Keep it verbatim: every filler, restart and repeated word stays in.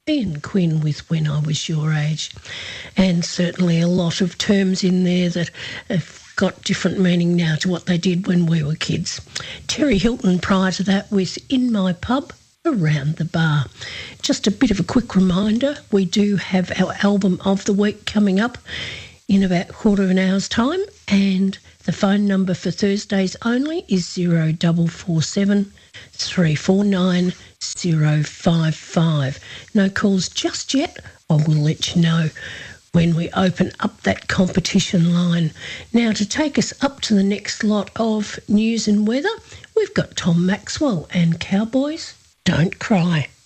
Ian Quinn with When I Was Your Age. And certainly a lot of terms in there that have got different meaning now to what they did when we were kids. Terry Hilton prior to that with In My Pub, Around the Bar. Just a bit of a quick reminder, we do have our album of the week coming up in about a quarter of an hour's time, and the phone number for Thursdays only is zero four four seven, three four nine, zero five five. No calls just yet. I will let you know when we open up that competition line. Now, to take us up to the next lot of news and weather, we've got Tom Maxwell and Cowboys Don't Cry.